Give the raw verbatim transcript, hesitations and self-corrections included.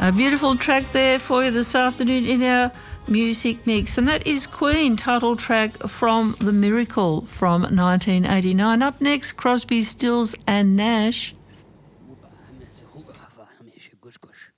A beautiful track there for you this afternoon in our music mix, and that is Queen, title track from The Miracle from nineteen eighty-nine. Up next, Crosby, Stills and Nash. Gush, gush.